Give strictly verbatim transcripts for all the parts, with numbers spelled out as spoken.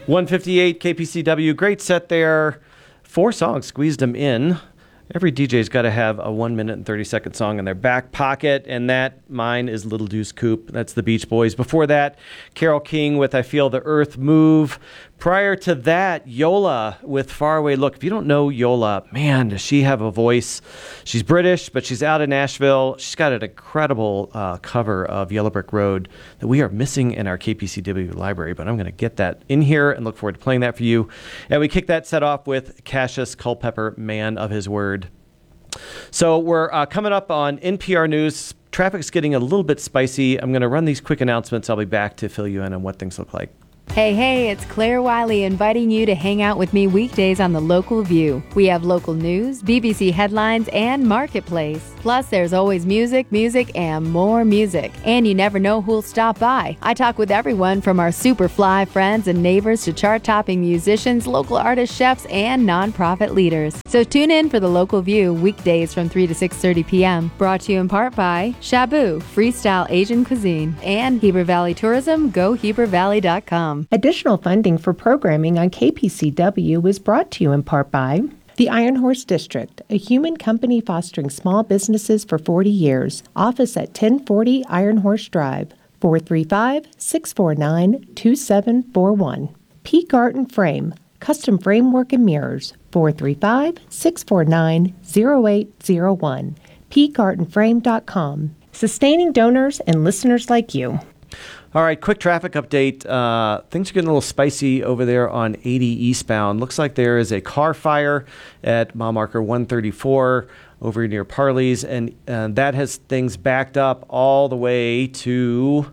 one fifty-eight K P C W. Great set there. Four songs, squeezed them in. Every D J's got to have a one minute and thirty second song in their back pocket, and that, mine, is Little Deuce Coupe. That's the Beach Boys. Before that, Carole King with I Feel the Earth Move. Prior to that, Yola with Faraway Look. If you don't know Yola, man, does she have a voice. She's British, but she's out of Nashville. She's got an incredible uh, cover of Yellow Brick Road that we are missing in our K P C W library, but I'm going to get that in here and look forward to playing that for you. And we kick that set off with Cassius Culpepper, Man of His Word. So we're uh, coming up on N P R News. Traffic's getting a little bit spicy. I'm going to run these quick announcements. I'll be back to fill you in on what things look like. Hey, hey, it's Claire Wiley inviting you to hang out with me weekdays on The Local View. We have local news, B B C headlines, and Marketplace. Plus, there's always music, music, and more music. And you never know who'll stop by. I talk with everyone from our super fly friends and neighbors to chart-topping musicians, local artists, chefs, and nonprofit leaders. So tune in for The Local View weekdays from three to six thirty p.m. Brought to you in part by Shabu, Freestyle Asian Cuisine, and Heber Valley Tourism, go heber valley dot com. Additional funding for programming on K P C W is brought to you in part by the Iron Horse District, a human company fostering small businesses for forty years. Office at ten forty Iron Horse Drive, four three five, six four nine, two seven four one. Peak Art and Frame, custom framework and mirrors, four three five, six four nine, zero eight zero one. peak art and frame dot com. Sustaining donors and listeners like you. All right, quick traffic update. Uh, things are getting a little spicy over there on eighty eastbound. Looks like there is a car fire at mile marker one thirty-four over near Parley's, and uh, that has things backed up all the way to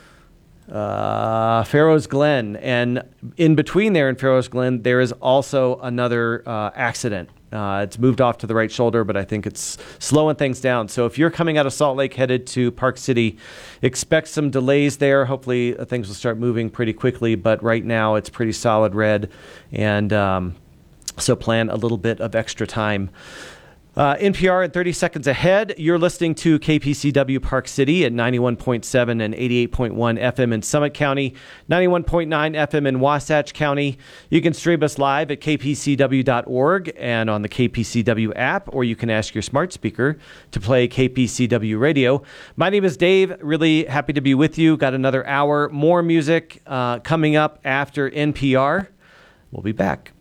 uh, Farrows Glen. And in between there in Farrows Glen, there is also another uh, accident. Uh, it's moved off to the right shoulder, but I think it's slowing things down. So if you're coming out of Salt Lake headed to Park City, expect some delays there. Hopefully uh, things will start moving pretty quickly, but right now it's pretty solid red, and um, so plan a little bit of extra time. Uh, N P R at thirty seconds ahead. You're listening to K P C W Park City at ninety-one point seven and eighty-eight point one F M in Summit County, ninety-one point nine F M in Wasatch County. You can stream us live at k p c w dot org and on the K P C W app, or you can ask your smart speaker to play K P C W radio. My name is Dave. Really happy to be with you. Got another hour, more music uh, coming up after N P R. We'll be back.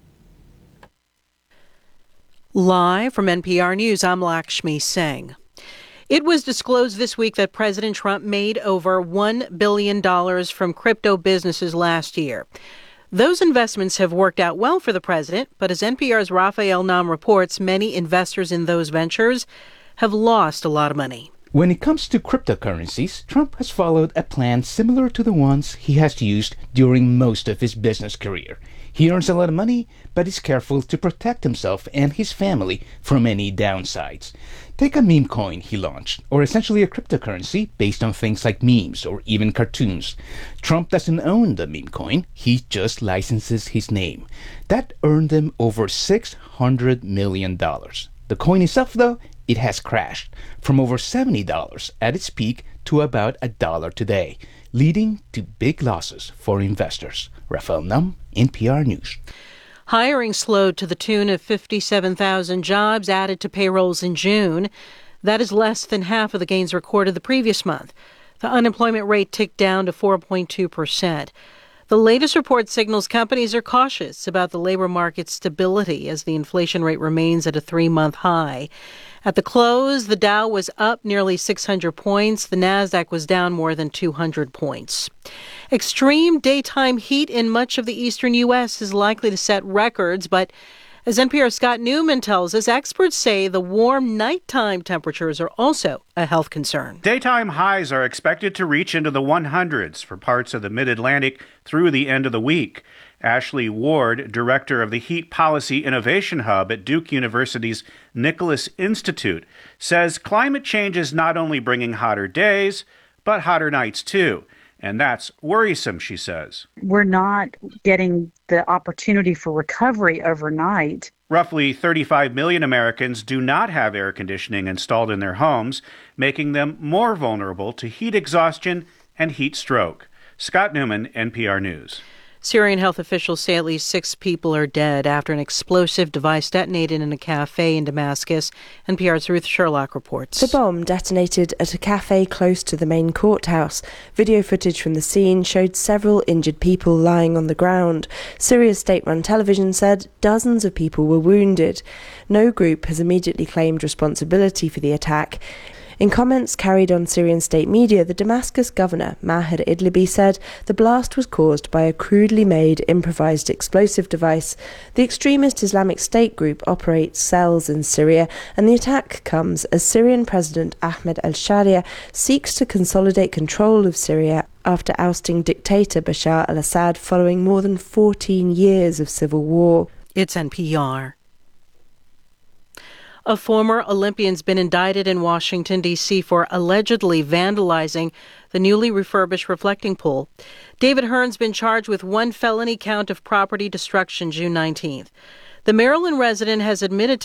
Live from N P R News, I'm Lakshmi Singh. It was disclosed this week that President Trump made over one billion dollars from crypto businesses last year. Those investments have worked out well for the president, but as N P R's Raphael Nam reports, many investors in those ventures have lost a lot of money. When it comes to cryptocurrencies, Trump has followed a plan similar to the ones he has used during most of his business career. He earns a lot of money, but is careful to protect himself and his family from any downsides. Take a meme coin he launched, or essentially a cryptocurrency based on things like memes or even cartoons. Trump doesn't own the meme coin, he just licenses his name. That earned him over six hundred million dollars. The coin itself, though, it has crashed from over seventy dollars at its peak to about a dollar today, leading to big losses for investors. Raphael Nam, N P R News. Hiring slowed to the tune of fifty-seven thousand jobs added to payrolls in June. That is less than half of the gains recorded the previous month. The unemployment rate ticked down to four point two percent. The latest report signals companies are cautious about the labor market's stability as the inflation rate remains at a three-month high. At the close, the Dow was up nearly six hundred points. The Nasdaq was down more than two hundred points. Extreme daytime heat in much of the eastern U S is likely to set records, but as N P R's Scott Newman tells us, experts say the warm nighttime temperatures are also a health concern. Daytime highs are expected to reach into the hundreds for parts of the mid-Atlantic through the end of the week. Ashley Ward, director of the Heat Policy Innovation Hub at Duke University's Nicholas Institute, says climate change is not only bringing hotter days, but hotter nights too. And that's worrisome, she says. We're not getting the opportunity for recovery overnight. Roughly thirty-five million Americans do not have air conditioning installed in their homes, making them more vulnerable to heat exhaustion and heat stroke. Scott Newman, N P R News. Syrian health officials say at least six people are dead after an explosive device detonated in a cafe in Damascus. N P R's Ruth Sherlock reports. The bomb detonated at a cafe close to the main courthouse. Video footage from the scene showed several injured people lying on the ground. Syria's state-run television said dozens of people were wounded. No group has immediately claimed responsibility for the attack. In comments carried on Syrian state media, the Damascus governor, Maher Idlibi, said the blast was caused by a crudely made improvised explosive device. The extremist Islamic State group operates cells in Syria, and the attack comes as Syrian President Ahmed al-Sharia seeks to consolidate control of Syria after ousting dictator Bashar al-Assad following more than fourteen years of civil war. It's N P R. A former Olympian's been indicted in Washington, D C for allegedly vandalizing the newly refurbished reflecting pool. David Hearn's been charged with one felony count of property destruction June nineteenth. The Maryland resident has admitted to